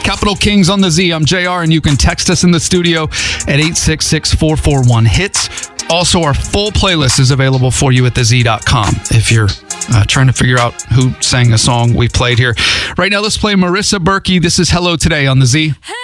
Capital Kings on the Z. I'm JR, and you can text us in the studio at 866-441-HITS. Also, our full playlist is available for you at thez.com if you're trying to figure out who sang a song we played here. Right now, let's play Marissa Berkey. This is Hello Today on the Z.